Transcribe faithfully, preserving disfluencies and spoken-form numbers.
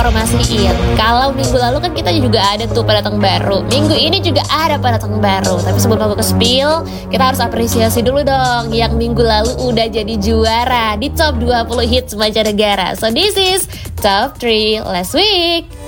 informasiin kalau minggu lalu kan kita juga ada tuh pendatang baru. Minggu ini juga ada pendatang baru. Tapi sebelum aku ke spill, kita harus apresiasi dulu dong yang minggu lalu udah jadi juara di top dua puluh hits mancanegara. So this is top three last week.